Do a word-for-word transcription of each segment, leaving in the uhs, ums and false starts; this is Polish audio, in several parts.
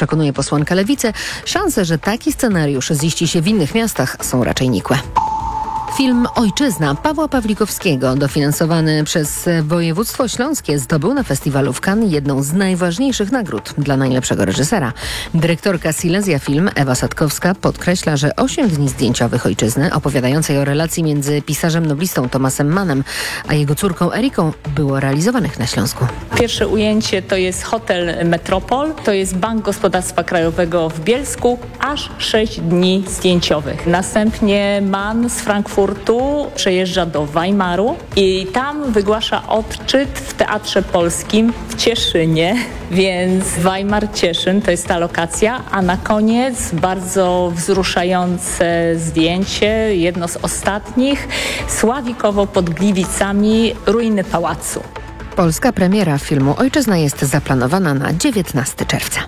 przekonuje posłanka Lewicy, szanse, że taki scenariusz ziści się w innych miastach, są raczej nikłe. Film Ojczyzna Pawła Pawlikowskiego, dofinansowany przez województwo śląskie, zdobył na festiwalu w Cannes jedną z najważniejszych nagród dla najlepszego reżysera. Dyrektorka Silesia Film Ewa Satkowska podkreśla, że osiem dni zdjęciowych Ojczyzny, opowiadającej o relacji między pisarzem noblistą Tomasem Mannem a jego córką Eriką, było realizowanych na Śląsku. Pierwsze ujęcie to jest hotel Metropol, to jest Bank Gospodarstwa Krajowego w Bielsku, aż sześć dni zdjęciowych. Następnie Mann z Frankfurtu przejeżdża do Weimaru i tam wygłasza odczyt w Teatrze Polskim w Cieszynie, więc Weimar, Cieszyn to jest ta lokacja, a na koniec bardzo wzruszające zdjęcie, jedno z ostatnich, Sławikowo pod Gliwicami, ruiny pałacu. Polska premiera filmu Ojczyzna jest zaplanowana na dziewiętnastego czerwca.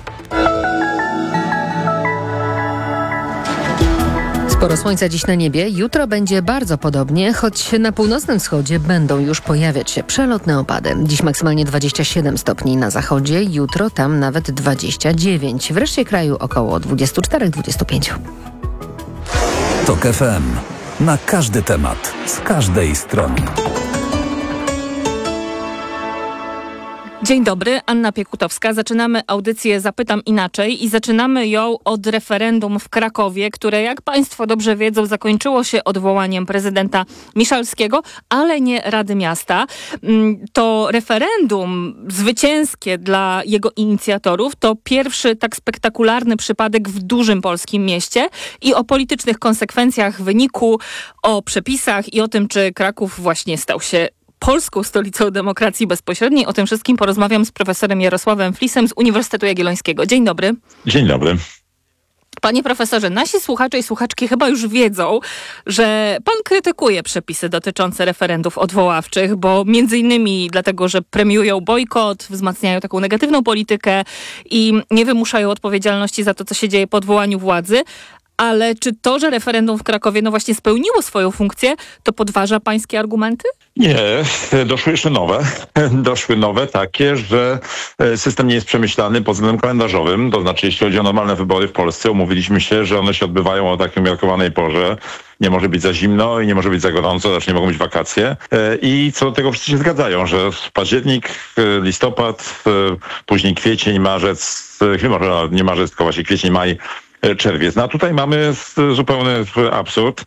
Sporo słońca dziś na niebie, jutro będzie bardzo podobnie, choć na północnym wschodzie będą już pojawiać się przelotne opady. Dziś maksymalnie dwadzieścia siedem stopni na zachodzie, jutro tam nawet dwadzieścia dziewięć. W reszcie kraju około dwadzieścia cztery do dwudziestu pięciu. TOK F M. Na każdy temat, z każdej strony. Dzień dobry, Anna Piekutowska. Zaczynamy audycję Zapytam Inaczej i zaczynamy ją od referendum w Krakowie, które, jak Państwo dobrze wiedzą, zakończyło się odwołaniem prezydenta Miszalskiego, ale nie Rady Miasta. To referendum zwycięskie dla jego inicjatorów to pierwszy tak spektakularny przypadek w dużym polskim mieście i o politycznych konsekwencjach wyniku, o przepisach i o tym, czy Kraków właśnie stał się polską stolicą demokracji bezpośredniej. O tym wszystkim porozmawiam z profesorem Jarosławem Flisem z Uniwersytetu Jagiellońskiego. Dzień dobry. Dzień dobry. Panie profesorze, nasi słuchacze i słuchaczki chyba już wiedzą, że pan krytykuje przepisy dotyczące referendów odwoławczych, bo między innymi dlatego, że premiują bojkot, wzmacniają taką negatywną politykę i nie wymuszają odpowiedzialności za to, co się dzieje po odwołaniu władzy. Ale czy to, że referendum w Krakowie no właśnie spełniło swoją funkcję, to podważa pańskie argumenty? Nie, doszły jeszcze nowe. Doszły nowe takie, że system nie jest przemyślany pod względem kalendarzowym. To znaczy, jeśli chodzi o normalne wybory w Polsce, umówiliśmy się, że one się odbywają o takiej umiarkowanej porze. Nie może być za zimno i nie może być za gorąco, znaczy nie mogą być wakacje. I co do tego wszyscy się zgadzają, że październik, listopad, później kwiecień, marzec, może nie marzec, tylko właśnie kwiecień, maj, czerwiec. No a tutaj mamy zupełny absurd,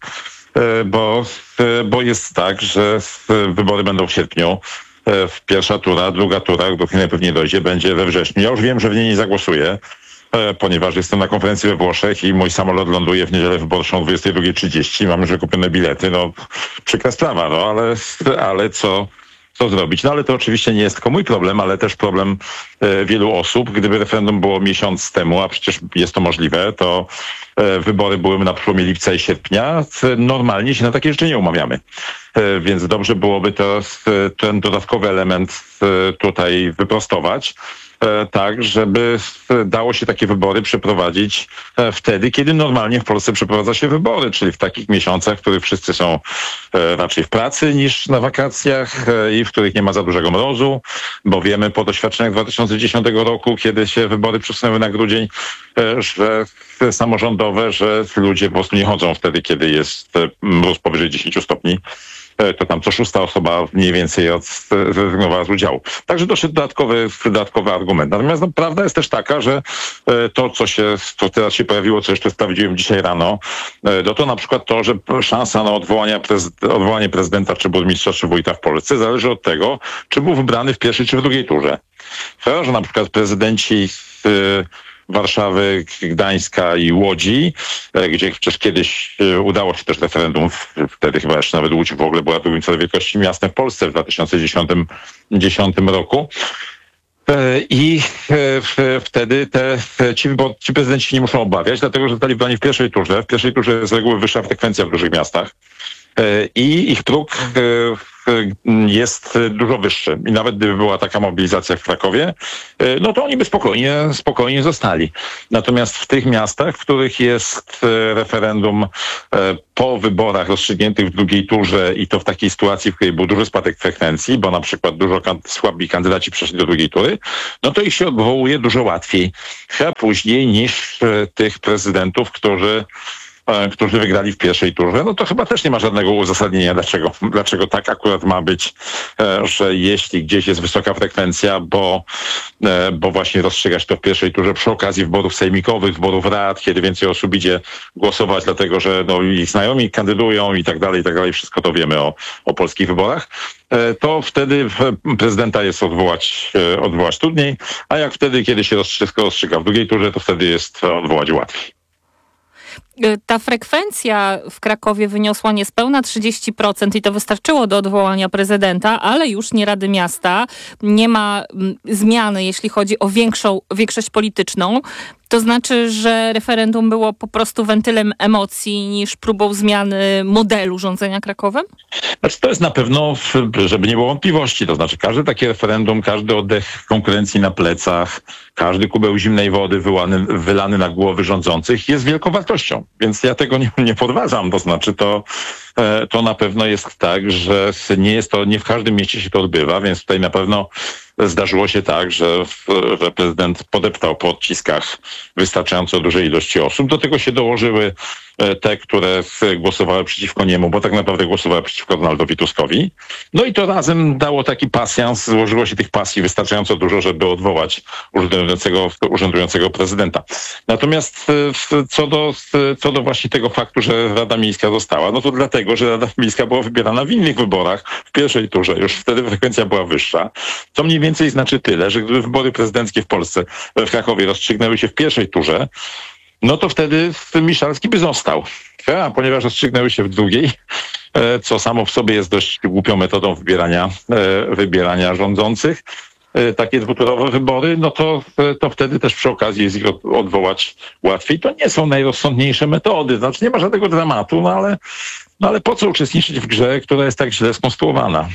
bo, bo jest tak, że wybory będą w sierpniu. Pierwsza tura, druga tura, do której najpewniej dojdzie, będzie we wrześniu. Ja już wiem, że w niej nie zagłosuję, ponieważ jestem na konferencji we Włoszech i mój samolot ląduje w niedzielę wyborczą o dwudziestej drugiej trzydzieści. Mamy już kupione bilety. No, przykra sprawa, no ale, ale co... Co zrobić? No ale to oczywiście nie jest tylko mój problem, ale też problem e, wielu osób. Gdyby referendum było miesiąc temu, a przecież jest to możliwe, to e, wybory byłyby na przełomie lipca i sierpnia. Normalnie się na takie rzeczy nie umawiamy. E, więc dobrze byłoby to, ten dodatkowy element e, tutaj wyprostować. Tak, żeby dało się takie wybory przeprowadzić wtedy, kiedy normalnie w Polsce przeprowadza się wybory, czyli w takich miesiącach, w których wszyscy są raczej w pracy niż na wakacjach i w których nie ma za dużego mrozu, bo wiemy po doświadczeniach dwa tysiące dziesiątego roku, kiedy się wybory przesunęły na grudzień, że samorządowe, że ludzie po prostu nie chodzą wtedy, kiedy jest mróz powyżej dziesięciu stopni. To tam co szósta osoba mniej więcej zrezygnowała z udziału. Także doszedł dodatkowy, dodatkowy argument. Natomiast no, prawda jest też taka, że to, co się, to teraz się pojawiło, co jeszcze sprawdziłem dzisiaj rano, no to na przykład to, że szansa na odwołanie, prezyd- odwołanie prezydenta, czy burmistrza, czy wójta w Polsce zależy od tego, czy był wybrany w pierwszej, czy w drugiej turze. To, że na przykład prezydenci yy, Warszawy, Gdańska i Łodzi, gdzie przecież kiedyś udało się też referendum, wtedy chyba jeszcze nawet Łódź w ogóle była drugim co do wielkości miastem w Polsce w dwa tysiące dziesiątym roku. I wtedy te, ci, bo ci prezydenci się nie muszą obawiać, dlatego że zostali wybrani w pierwszej turze. W pierwszej turze jest z reguły wyższa frekwencja w dużych miastach. I ich próg jest dużo wyższy. I nawet gdyby była taka mobilizacja w Krakowie, no to oni by spokojnie, spokojnie zostali. Natomiast w tych miastach, w których jest referendum po wyborach rozstrzygniętych w drugiej turze i to w takiej sytuacji, w której był duży spadek frekwencji, bo na przykład dużo kan- słabi kandydaci przeszli do drugiej tury, no to ich się odwołuje dużo łatwiej. Chyba później niż tych prezydentów, którzy którzy wygrali w pierwszej turze, no to chyba też nie ma żadnego uzasadnienia, dlaczego, dlaczego tak akurat ma być, że jeśli gdzieś jest wysoka frekwencja, bo, bo właśnie rozstrzygać to w pierwszej turze przy okazji wyborów sejmikowych, wyborów rad, kiedy więcej osób idzie głosować, dlatego że no, ich znajomi kandydują i tak dalej, i tak dalej, wszystko to wiemy o, o polskich wyborach, to wtedy prezydenta jest odwołać, odwołać trudniej, a jak wtedy, kiedy się wszystko rozstrzyga w drugiej turze, to wtedy jest odwołać łatwiej. Ta frekwencja w Krakowie wyniosła niespełna trzydzieści procent i to wystarczyło do odwołania prezydenta, ale już nie Rady Miasta. Nie ma m, zmiany, jeśli chodzi o większą, większość polityczną. To znaczy, że referendum było po prostu wentylem emocji niż próbą zmiany modelu rządzenia Krakowem? Znaczy, to jest na pewno, żeby nie było wątpliwości, to znaczy każde takie referendum, każdy oddech konkurencji na plecach, każdy kubeł zimnej wody wylany, wylany na głowy rządzących jest wielką wartością. Więc ja tego nie, nie podważam, to znaczy to, to na pewno jest tak, że nie jest to, nie w każdym mieście się to odbywa, więc tutaj na pewno zdarzyło się tak, że, że prezydent podeptał po odciskach wystarczająco dużej ilości osób. Do tego się dołożyły te, które głosowały przeciwko niemu, bo tak naprawdę głosowały przeciwko Donaldowi Tuskowi. No i to razem dało taki pasjans, złożyło się tych pasji wystarczająco dużo, żeby odwołać urzędującego, urzędującego prezydenta. Natomiast co do, co do właśnie tego faktu, że Rada Miejska została, no to dlatego, że Rada Miejska była wybierana w innych wyborach, w pierwszej turze, już wtedy frekwencja była wyższa. To mniej więcej znaczy tyle, że gdyby wybory prezydenckie w Polsce, w Krakowie rozstrzygnęły się w pierwszej turze, no to wtedy Miszalski by został. A ponieważ rozstrzygnęły się w drugiej, co samo w sobie jest dość głupią metodą wybierania, wybierania rządzących, takie dwuturowe wybory, no to, to wtedy też przy okazji jest ich odwołać łatwiej. To nie są najrozsądniejsze metody, znaczy nie ma żadnego dramatu, no ale, no ale po co uczestniczyć w grze, która jest tak źle skonstruowana?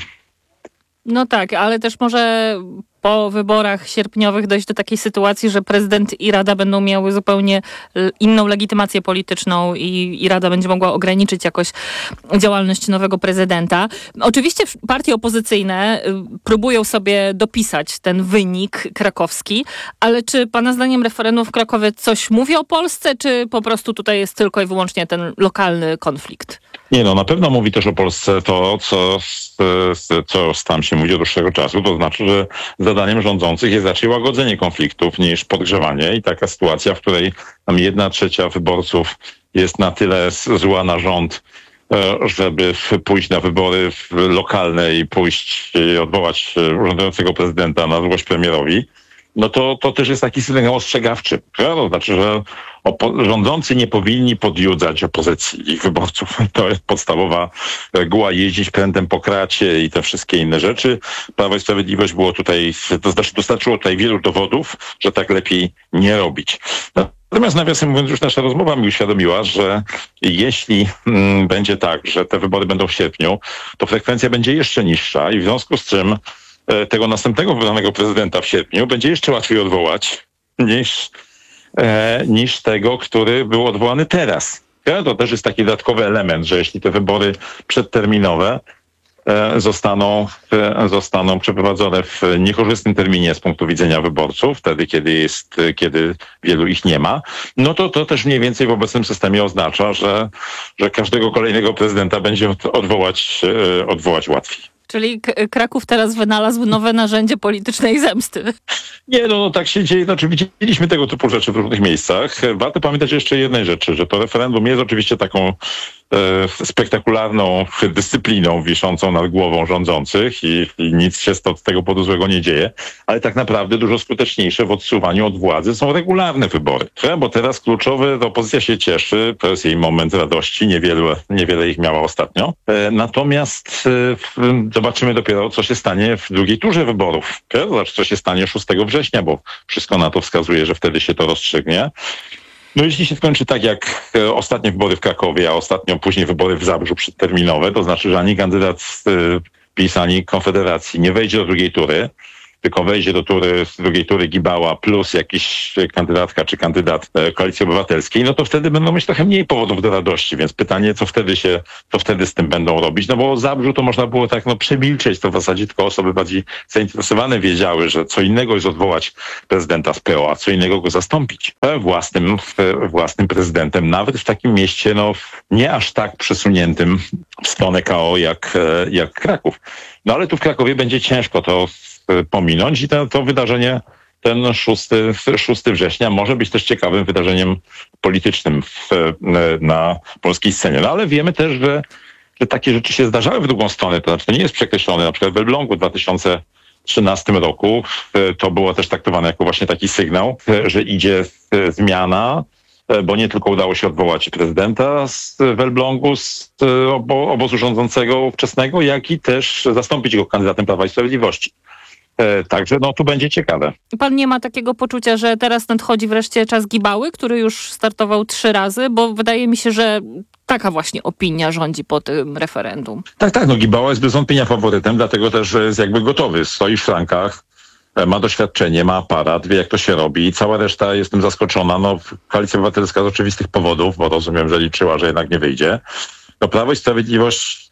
No tak, ale też może po wyborach sierpniowych dojść do takiej sytuacji, że prezydent i Rada będą miały zupełnie inną legitymację polityczną i, i Rada będzie mogła ograniczyć jakoś działalność nowego prezydenta. Oczywiście partie opozycyjne próbują sobie dopisać ten wynik krakowski, ale czy pana zdaniem referendum w Krakowie coś mówi o Polsce, czy po prostu tutaj jest tylko i wyłącznie ten lokalny konflikt? Nie no, na pewno mówi też o Polsce to, co, co tam się mówi od dłuższego czasu, to znaczy, że zadaniem rządzących jest raczej łagodzenie konfliktów niż podgrzewanie i taka sytuacja, w której tam jedna trzecia wyborców jest na tyle zła na rząd, żeby pójść na wybory lokalne i pójść i odwołać urzędującego prezydenta na złość premierowi, no to, to też jest taki sygnał ostrzegawczy. To znaczy, że opo- rządzący nie powinni podjudzać opozycji ich wyborców. To jest podstawowa reguła, jeździć prętem po kracie i te wszystkie inne rzeczy. Prawo i Sprawiedliwość było tutaj, to znaczy dostarczyło tutaj wielu dowodów, że tak lepiej nie robić. Natomiast nawiasem mówiąc, już nasza rozmowa mi uświadomiła, że jeśli mm, będzie tak, że te wybory będą w sierpniu, to frekwencja będzie jeszcze niższa i w związku z czym tego następnego wybranego prezydenta w sierpniu będzie jeszcze łatwiej odwołać niż, e, niż tego, który był odwołany teraz. To też jest taki dodatkowy element, że jeśli te wybory przedterminowe e, zostaną, e, zostaną przeprowadzone w niekorzystnym terminie z punktu widzenia wyborców, wtedy kiedy jest, kiedy wielu ich nie ma, no to to też mniej więcej w obecnym systemie oznacza, że, że każdego kolejnego prezydenta będzie odwołać, e, odwołać łatwiej. Czyli K- Kraków teraz wynalazł nowe narzędzie politycznej zemsty. Nie, no, no tak się dzieje. Znaczy widzieliśmy tego typu rzeczy w różnych miejscach. Warto pamiętać jeszcze jednej rzeczy, że to referendum jest oczywiście taką e, spektakularną dyscypliną wiszącą nad głową rządzących i, i nic się z tego powodu złego nie dzieje, ale tak naprawdę dużo skuteczniejsze w odsuwaniu od władzy są regularne wybory. Bo teraz kluczowe, opozycja się cieszy, to jest jej moment radości, niewiele, niewiele ich miała ostatnio. E, natomiast e, zobaczymy dopiero, co się stanie w drugiej turze wyborów. Znaczy, co się stanie szóstego września, bo wszystko na to wskazuje, że wtedy się to rozstrzygnie. No jeśli się skończy tak jak ostatnie wybory w Krakowie, a ostatnio później wybory w Zabrzu przedterminowe, to znaczy, że ani kandydat PiS, ani Konfederacji nie wejdzie do drugiej tury, tylko wejdzie do tury, z drugiej tury Gibała plus jakiś kandydatka czy kandydat Koalicji Obywatelskiej, no to wtedy będą mieć trochę mniej powodów do radości, więc pytanie, co wtedy się, co wtedy z tym będą robić, no bo o Zabrzu to można było tak no przemilczeć, to w zasadzie tylko osoby bardziej zainteresowane wiedziały, że co innego jest odwołać prezydenta z P O, a co innego go zastąpić własnym, własnym prezydentem, nawet w takim mieście, no nie aż tak przesuniętym w stronę K O jak, jak Kraków. No ale tu w Krakowie będzie ciężko to pominąć i to, to wydarzenie, ten szóstego września może być też ciekawym wydarzeniem politycznym w, na polskiej scenie. No ale wiemy też, że, że takie rzeczy się zdarzały w drugą stronę, to znaczy to nie jest przekreślone. Na przykład w Elblągu w dwa tysiące trzynastym roku to było też traktowane jako właśnie taki sygnał, że idzie zmiana, bo nie tylko udało się odwołać prezydenta z, w Elblągu z obo, obozu rządzącego ówczesnego, jak i też zastąpić go kandydatem Prawa i Sprawiedliwości. E, także no tu będzie ciekawe. Pan nie ma takiego poczucia, że teraz nadchodzi wreszcie czas Gibały, który już startował trzy razy, bo wydaje mi się, że taka właśnie opinia rządzi po tym referendum. Tak, tak, no Gibała jest bez wątpienia faworytem, dlatego też, że jest jakby gotowy, stoi w flankach, ma doświadczenie, ma aparat, wie jak to się robi i cała reszta, jestem zaskoczona, no Koalicja Obywatelska z oczywistych powodów, bo rozumiem, że liczyła, że jednak nie wyjdzie. No Prawo i Sprawiedliwość,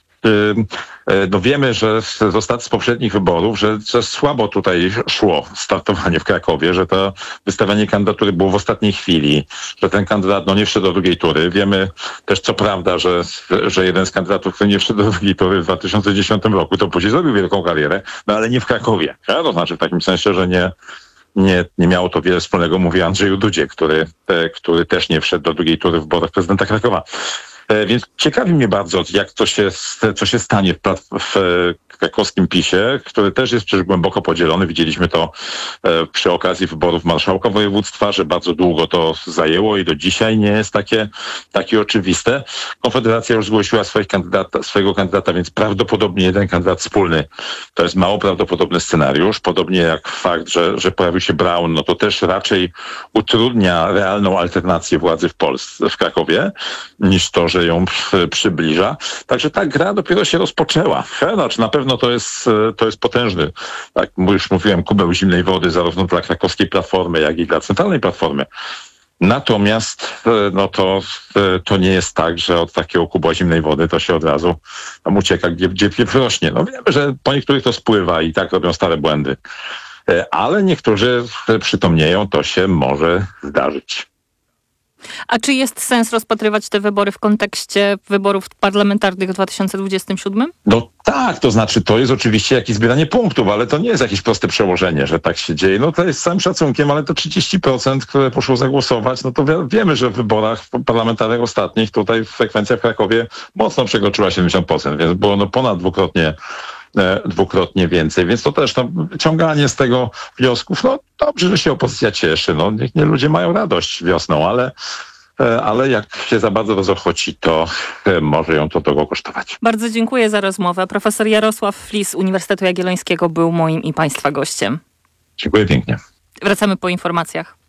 no wiemy, że z, ostat... z poprzednich wyborów, że, że słabo tutaj szło startowanie w Krakowie, że to wystawianie kandydatury było w ostatniej chwili, że ten kandydat no, nie wszedł do drugiej tury. Wiemy też co prawda, że, że jeden z kandydatów, który nie wszedł do drugiej tury w dwa tysiące dziesiątym roku, to później zrobił wielką karierę, no ale nie w Krakowie. Ja, to znaczy w takim sensie, że nie, nie, nie miało to wiele wspólnego, mówi Andrzeju Dudzie, który, e, który też nie wszedł do drugiej tury w wyborach prezydenta Krakowa. Więc ciekawi mnie bardzo, jak to się, co się stanie w, w krakowskim PiSie, który też jest przecież głęboko podzielony. Widzieliśmy to przy okazji wyborów marszałka województwa, że bardzo długo to zajęło i do dzisiaj nie jest takie, takie oczywiste. Konfederacja już zgłosiła swoich kandydata, swojego kandydata, więc prawdopodobnie jeden kandydat wspólny. To jest mało prawdopodobny scenariusz. Podobnie jak fakt, że, że pojawił się Braun, no to też raczej utrudnia realną alternację władzy w Polsce, w Krakowie, niż to, że ją przybliża. Także ta gra dopiero się rozpoczęła. Znaczy na pewno to jest, to jest potężny, tak już mówiłem, kubeł zimnej wody zarówno dla krakowskiej Platformy, jak i dla Centralnej Platformy. Natomiast no to, to nie jest tak, że od takiego kubła zimnej wody to się od razu tam ucieka, gdzie, gdzie pieprz rośnie. No wiemy, że po niektórych to spływa i tak robią stare błędy. Ale niektórzy przytomnieją, to się może zdarzyć. A czy jest sens rozpatrywać te wybory w kontekście wyborów parlamentarnych w dwa tysiące dwudziestym siódmym? No tak, to znaczy to jest oczywiście jakieś zbieranie punktów, ale to nie jest jakieś proste przełożenie, że tak się dzieje. No to jest z całym szacunkiem, ale to trzydzieści procent, które poszło zagłosować, no to wi- wiemy, że w wyborach parlamentarnych ostatnich tutaj frekwencja w Krakowie mocno przekroczyła siedemdziesiąt procent, więc było no ponad dwukrotnie dwukrotnie więcej, więc to też no, wyciąganie z tego wniosków, no dobrze, że się opozycja cieszy, no niech nie ludzie mają radość wiosną, ale, ale jak się za bardzo rozochoci, to może ją to drogo kosztować. Bardzo dziękuję za rozmowę. Profesor Jarosław Flis z Uniwersytetu Jagiellońskiego był moim i Państwa gościem. Dziękuję pięknie. Wracamy po informacjach.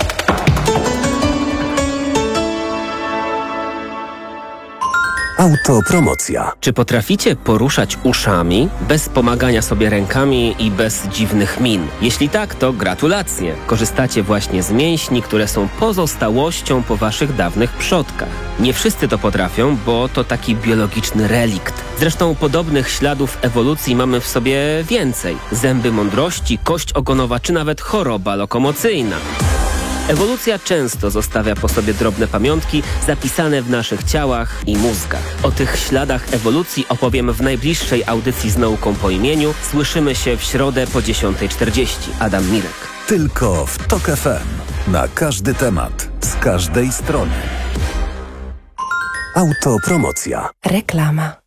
Autopromocja. Czy potraficie poruszać uszami bez pomagania sobie rękami i bez dziwnych min? Jeśli tak, to gratulacje. Korzystacie właśnie z mięśni, które są pozostałością po waszych dawnych przodkach. Nie wszyscy to potrafią, bo to taki biologiczny relikt. Zresztą podobnych śladów ewolucji mamy w sobie więcej. Zęby mądrości, kość ogonowa czy nawet choroba lokomocyjna. Ewolucja często zostawia po sobie drobne pamiątki zapisane w naszych ciałach i mózgach. O tych śladach ewolucji opowiem w najbliższej audycji z nauką po imieniu. Słyszymy się w środę po dziesiątej czterdzieści. Adam Mirek. Tylko w Tok F M. Na każdy temat, z każdej strony. Autopromocja. Reklama.